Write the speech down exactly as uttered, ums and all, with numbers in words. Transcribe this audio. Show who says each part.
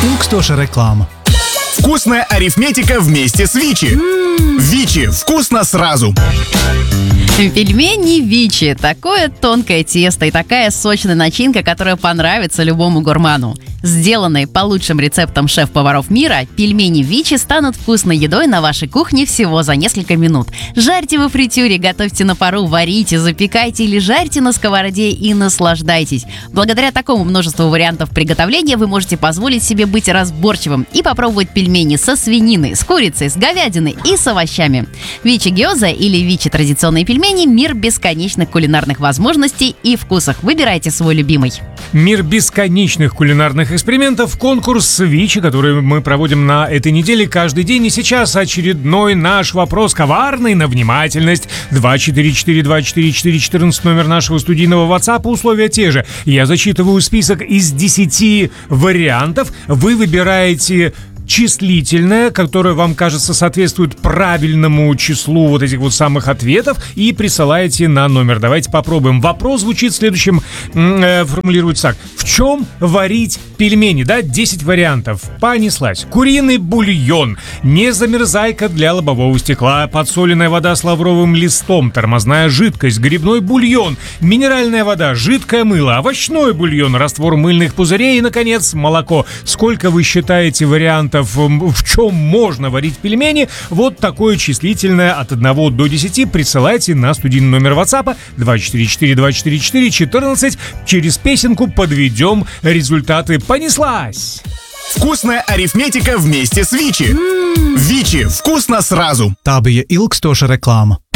Speaker 1: Ilgstoša reklāma.
Speaker 2: Вкусная арифметика вместе с Вичи. Вичи. Вкусно сразу.
Speaker 3: Пельмени Вичи. Такое тонкое тесто и такая сочная начинка, которая понравится любому гурману. Сделанные по лучшим рецептам шеф-поваров мира, пельмени Вичи станут вкусной едой на вашей кухне всего за несколько минут. Жарьте во фритюре, готовьте на пару, варите, запекайте или жарьте на сковороде и наслаждайтесь. Благодаря такому множеству вариантов приготовления вы можете позволить себе быть разборчивым и попробовать пельмени со свининой, с курицей, с говядиной и с овощами. Вичи Гёза или Вичи традиционные пельмени – мир бесконечных кулинарных возможностей и вкусов. Выбирайте свой любимый.
Speaker 4: Мир бесконечных кулинарных экспериментов, конкурс Вичи, который мы проводим на этой неделе каждый день. И сейчас очередной наш вопрос, коварный на внимательность. два четыре четыре два четыре четыре четырнадцать, номер нашего студийного WhatsApp. Условия те же. Я зачитываю список из десяти вариантов. Вы выбираете числительное, которое вам кажется соответствует правильному числу вот этих вот самых ответов, и присылаете на номер. Давайте попробуем. Вопрос звучит следующим, э, формулируется так. В чем варить пельмени? Да, десять вариантов. Понеслась. Куриный бульон, незамерзайка для лобового стекла, подсоленная вода с лавровым листом, тормозная жидкость, грибной бульон, минеральная вода, жидкое мыло, овощной бульон, раствор мыльных пузырей и, наконец, молоко. Сколько вы считаете вариантов, в чем можно варить пельмени? Вот такое числительное от одного до десяти присылайте на студийный номер WhatsApp два четыре четыре два четыре четыре четырнадцать. Через песенку подведем результаты. Понеслась!
Speaker 2: Вкусная арифметика вместе с Вичи. Вичи. Вкусно сразу.
Speaker 1: Tā bija ilgstoša reklāma.